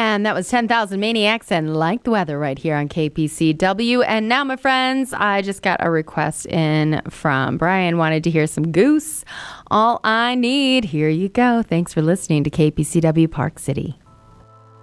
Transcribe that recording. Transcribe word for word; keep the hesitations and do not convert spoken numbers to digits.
And that was ten thousand Maniacs and Like the Weather right here on K P C W. And now, my friends, I just got a request in from Brian. Wanted to hear some Goose. All I Need. Here you go. Thanks for listening to K P C W Park City.